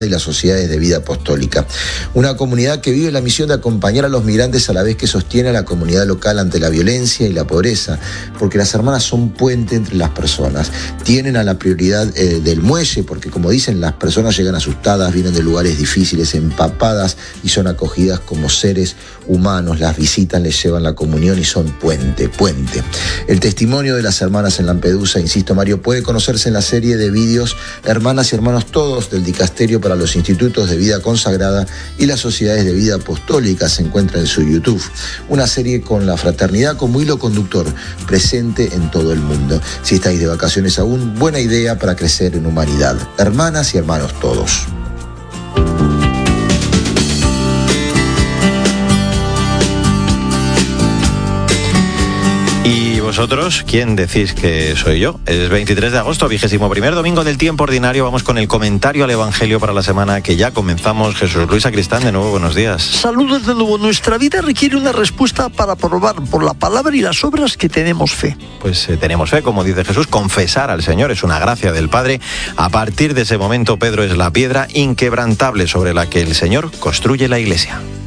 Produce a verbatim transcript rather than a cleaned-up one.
y las sociedades de vida apostólica. Una comunidad que vive la misión de acompañar a los migrantes a la vez que sostiene a la comunidad local ante la violencia y la pobreza, porque las hermanas son puente entre las personas. Tienen a la prioridad eh, del muelle, porque como dicen, las personas llegan asustadas, vienen de lugares difíciles, empapadas y son acogidas como seres humanos. Las visitan, les llevan la comunión y son puente, puente. El testimonio de las hermanas en Lampedusa, insisto Mario, puede conocerse en la serie de vídeos Hermanas y Hermanos Todos del Dicasterio para los Institutos de Vida Consagrada y las Sociedades de Vida Apostólica. Se encuentra en su YouTube. Una serie con la fraternidad como hilo conductor, presente en todo el mundo. Si estáis de vacaciones aún, buena idea para crecer en humanidad. Hermanas y hermanos todos. ¿Vosotros quién decís que soy yo? Es veintitrés de agosto, vigésimo primer domingo del tiempo ordinario. Vamos con el comentario al Evangelio para la semana que ya comenzamos. Jesús Luis Sacristán, de nuevo, buenos días. Saludos de nuevo. Nuestra vida requiere una respuesta para probar por la palabra y las obras que tenemos fe. Pues eh, tenemos fe, como dice Jesús, confesar al Señor es una gracia del Padre. A partir de ese momento, Pedro es la piedra inquebrantable sobre la que el Señor construye la Iglesia.